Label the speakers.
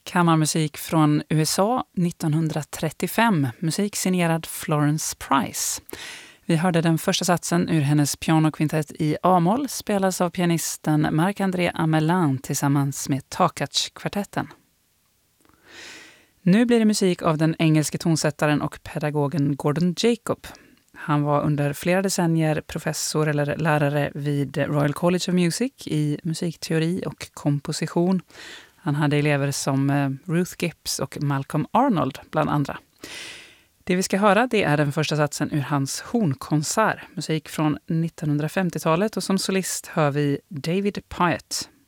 Speaker 1: Kammarmusik från USA 1935, musik signerad Florence Price. Vi hörde den första satsen ur hennes pianokvintett i A-moll, spelas av pianisten Marc-André Amelin tillsammans med Takacs-kvartetten. Nu blir det musik av den engelske tonsättaren och pedagogen Gordon Jacob. Han var under flera decennier professor eller lärare vid Royal College of Music i musikteori och komposition. Han hade elever som Ruth Gibbs och Malcolm Arnold bland andra. Det vi ska höra, det är den första satsen ur hans hornkonsert, musik från 1950-talet, och som solist hör vi David Pyatt.